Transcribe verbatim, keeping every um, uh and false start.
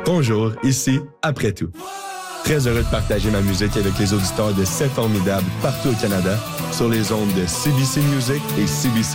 Bonjour, ici Après tout. Très heureux de partager ma musique avec les auditeurs de C'est formidable partout au Canada sur les ondes de C B C Music et C B C